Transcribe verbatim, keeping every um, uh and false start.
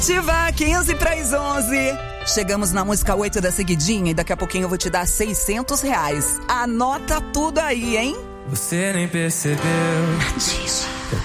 Ativa, quinze para as onze. Chegamos na música oito da seguidinha e daqui a pouquinho eu vou te dar seiscentos reais. Anota tudo aí, hein? Você nem percebeu. Ativa.